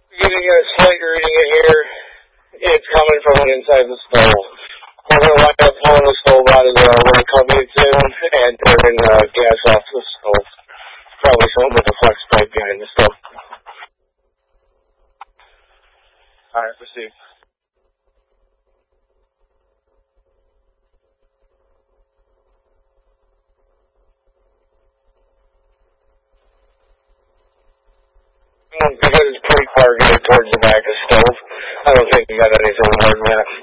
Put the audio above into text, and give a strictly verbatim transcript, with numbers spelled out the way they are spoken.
You're getting a slight reading in here. It's coming from inside the stove. We're going to wind up pulling the stove out of the where it comes in and turning the gas off the stove. Probably something with a flex pipe behind the stove. Alright, proceed. Because it's pretty far getting towards the back of the stove, I don't think you got anything more than that.